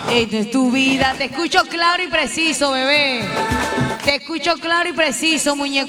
Esta es tu vida. Te escucho claro y preciso, bebé. Te escucho claro y preciso, muñeco.